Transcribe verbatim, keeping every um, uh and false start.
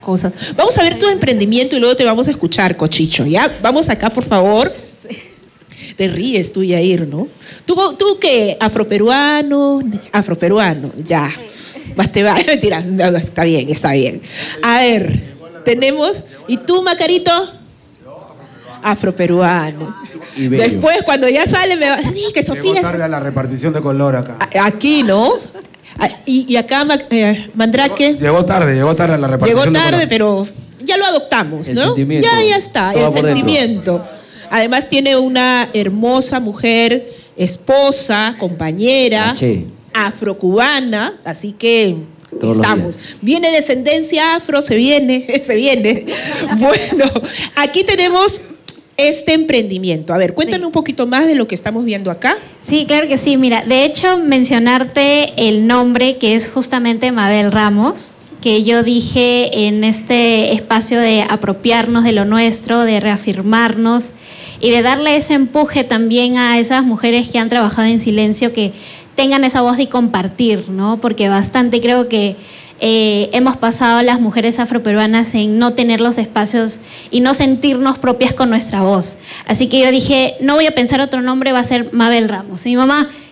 Cosas. Vamos a ver tu emprendimiento y luego te vamos a escuchar, Cochicho, ¿ya? Vamos acá, por favor. Te ríes tú, Yair, ¿no? ¿Tú, tú qué? ¿Afroperuano? Afroperuano, ya. Más te va, mentira, no, no, está bien, está bien. A ver, tenemos... ¿Y tú, Macarito? Afroperuano. Y bello. Después, cuando ya sale, me va... Sí, que Sofía... Llegó tarde a la repartición de color acá. Aquí, ¿no? Y, y acá, eh, Mandrake... Llegó, llegó tarde, llegó tarde a la repartición Llegó de tarde, color. pero ya lo adoptamos, El ¿no? sentimiento. Ya, ya está, Todo el por sentimiento. dentro. Además tiene una hermosa mujer, esposa, compañera, Che. afrocubana, así que Todos los estamos. días. Viene descendencia afro, se viene, se viene. Bueno, aquí tenemos este emprendimiento. A ver, cuéntame Sí. un poquito más de lo que estamos viendo acá. Sí, claro que sí. Mira, de hecho, mencionarte el nombre que es justamente Mabel Ramos, que yo dije en este espacio de apropiarnos de lo nuestro, de reafirmarnos y de darle ese empuje también a esas mujeres que han trabajado en silencio, que tengan esa voz de compartir, ¿no? Porque bastante creo que eh, hemos pasado las mujeres afroperuanas en no tener los espacios y no sentirnos propias con nuestra voz. Así que yo dije, no voy a pensar otro nombre, va a ser Mabel Ramos. Y mi mamá,